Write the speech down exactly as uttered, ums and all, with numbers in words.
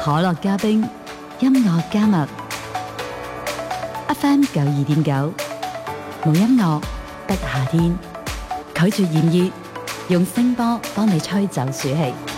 可樂加冰，音樂加蜜。F M 九二點九，冇音樂不夏天。拒絕炎熱，用聲波幫你吹走暑氣。